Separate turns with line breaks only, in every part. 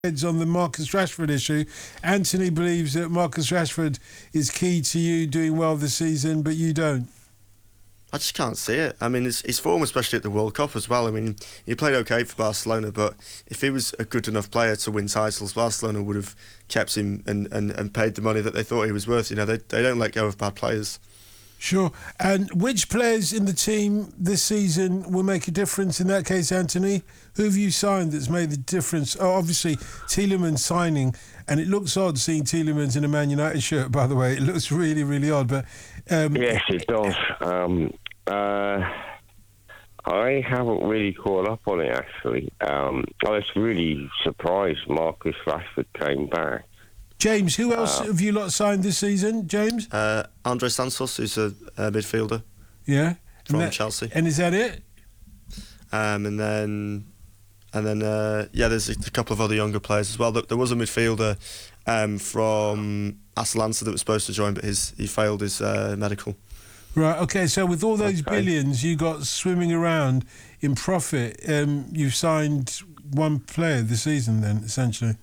heads on the Marcus Rashford issue. Anthony believes that Marcus Rashford is key to you doing well this season, but you don't.
I just can't see it. I mean, his form, especially at the World Cup as well. I mean, he played okay for Barcelona, but if he was a good enough player to win titles, Barcelona would have kept him and paid the money that they thought he was worth. You know, they don't let go of bad players.
Sure. And which players in the team this season will make a difference in that case, Anthony? Who have you signed that's made the difference? Oh, obviously, Tielemans signing, and it looks odd seeing Tielemans in a Man United shirt, by the way. It looks really, really odd. But
yes, it does. I haven't really caught up on it, actually. I was really surprised Marcus Rashford came back.
James, who else have you lot signed this season, James?
Andre Santos, who's a midfielder.
Yeah.
From Chelsea.
And is that it?
And then there's a couple of other younger players as well. There was a midfielder from Atalanta that was supposed to join, but he failed his medical.
Right, okay, so with all those billions you got swimming around in profit, you've signed one player this season then, essentially.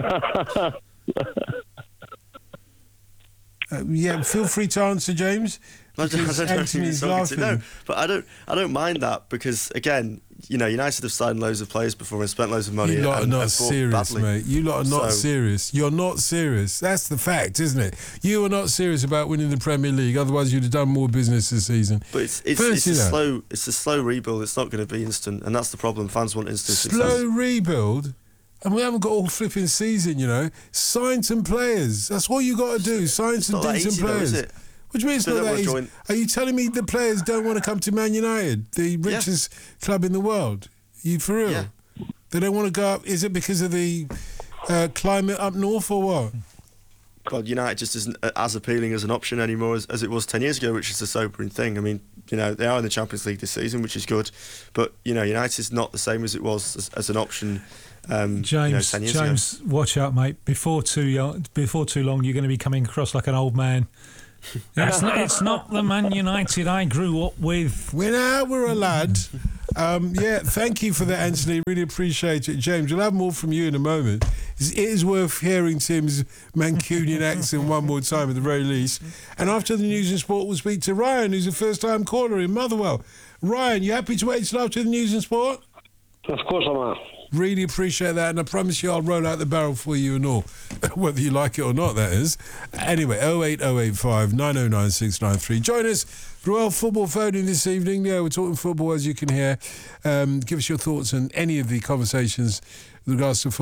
Yeah, feel free to answer, James. Anthony's laughing.
No, but I don't mind that because, again, you know, United have signed loads of players before and spent loads of money.
You lot are not serious,
badly.
mate. You lot are not serious. You're not serious. That's the fact, isn't it? You are not serious about winning the Premier League. Otherwise, you'd have done more business this season.
But it's a slow rebuild. It's not going to be instant, and that's the problem. Fans want instant success.
Slow rebuild. And we haven't got all flipping season, you know. Sign some players. That's all you got to do. Sign some decent players.
Though, is it?
What do you mean it's not that easy? Are you telling me the players don't want to come to Man United, the richest club in the world? You for real?
Yeah.
They don't want to go up. Is it because of the climate up north or what?
God, United just isn't as appealing as an option anymore as it was 10 years ago, which is a sobering thing. I mean, you know, they are in the Champions League this season, which is good. But, you know, United is not the same as it was as an option.
James,
10 years ago.
Watch out, mate. Before too long, you're going to be coming across like an old man. It's not the Man United I grew up with.
When I were a lad. Thank you for that, Anthony. Really appreciate it. James, we'll have more from you in a moment. It is worth hearing Tim's Mancunian accent one more time at the very least. And after the news and sport, we'll speak to Ryan, who's a first-time caller in Motherwell. Ryan, you happy to wait till after the news and sport?
Of course I am.
Really appreciate that, and I promise you I'll roll out the barrel for you and all, whether you like it or not, that is. Anyway, 08085 909 693. Join us for Royal Football Phoning this evening. Yeah, we're talking football, as you can hear. Give us your thoughts on any of the conversations with regards to football.